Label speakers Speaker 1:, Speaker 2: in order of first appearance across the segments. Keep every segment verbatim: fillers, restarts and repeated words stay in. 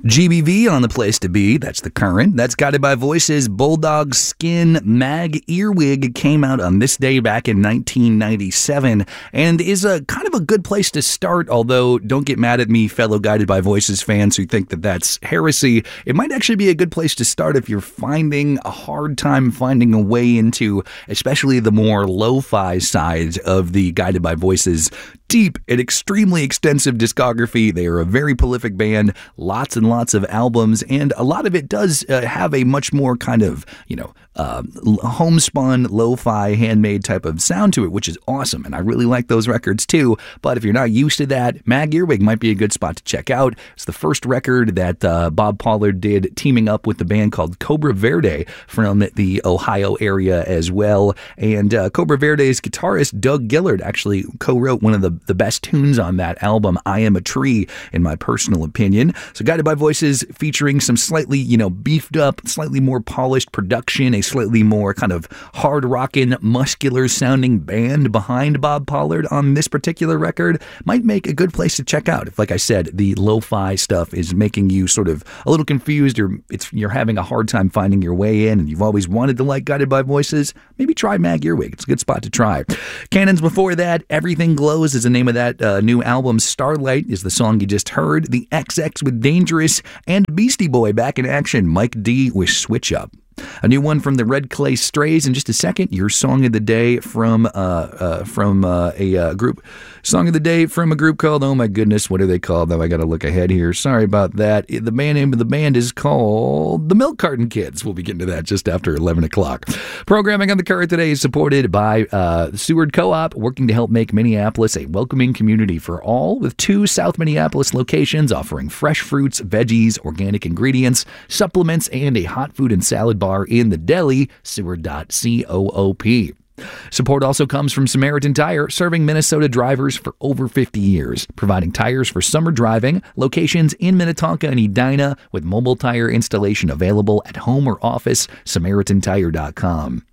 Speaker 1: G B V on The Place to Be, that's The Current. That's Guided by Voices. Bulldog Skin Mag Earwig came out on this day back in nineteen ninety-seven and is a kind of a good place to start, although don't get mad at me, fellow Guided by Voices fans who think that that's heresy. It might actually be a good place to start if you're finding a hard time finding a way into especially the more lo-fi side of the Guided by Voices deep and extremely extensive discography. They are a very prolific band, lots and lots of albums, and a lot of it does uh, have a much more kind of, you know, uh, homespun, lo-fi, handmade type of sound to it, which is awesome, and I really like those records too. But if you're not used to that, Mag Earwig might be a good spot to check out. It's the first record that uh, Bob Pollard did, teaming up with the band called Cobra Verde from the Ohio area as well, and uh, Cobra Verde's guitarist Doug Gillard actually co-wrote one of the, the best tunes on that album, I Am a Tree, in my personal opinion. So Guided by Voices featuring some slightly, you know, beefed up, slightly more polished production, a slightly more kind of hard rockin', muscular sounding band behind Bob Pollard on this particular record might make a good place to check out. If, like I said, the lo-fi stuff is making you sort of a little confused, or it's you're having a hard time finding your way in and you've always wanted to like Guided by Voices, maybe try Mag Earwig. It's a good spot to try. Cannons before that, Everything Glows is the name of that uh, new album. Starlight is the song you just heard. The X X with Dangerous, and Beastie Boy back in action, Mike D with Switch Up. A new one from the Red Clay Strays in just a second. Your song of the day from uh, uh, from uh, a uh, group. Song of the day from a group called, oh my goodness, what are they called? Now I got to look ahead here. Sorry about that. The band name of the band is called The Milk Carton Kids. We'll be getting to that just after eleven o'clock. Programming on The Current today is supported by uh, Seward Co-op, working to help make Minneapolis a welcoming community for all, with two South Minneapolis locations offering fresh fruits, veggies, organic ingredients, supplements, and a hot food and salad bar in the deli. Seward dot coop. Support also comes from Samaritan Tire, serving Minnesota drivers for over fifty years, providing tires for summer driving, locations in Minnetonka and Edina, with mobile tire installation available at home or office. Samaritan Tire dot com.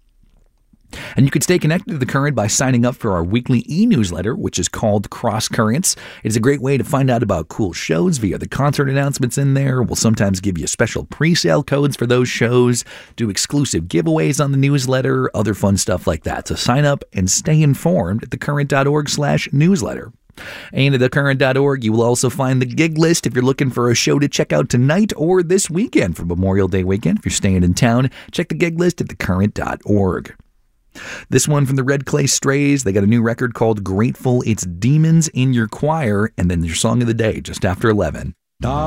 Speaker 1: And you can stay connected to The Current by signing up for our weekly e-newsletter, which is called Cross Currents. It's a great way to find out about cool shows via the concert announcements in there. We'll sometimes give you special pre-sale codes for those shows, do exclusive giveaways on the newsletter, other fun stuff like that. So sign up and stay informed at thecurrent.org slash newsletter. And at thecurrent dot org, you will also find the gig list if you're looking for a show to check out tonight or this weekend for Memorial Day weekend. If you're staying in town, check the gig list at thecurrent dot org. This one from the Red Clay Strays. They got a new record called Grateful. It's Demons in Your Choir, and then your song of the day just after eleven.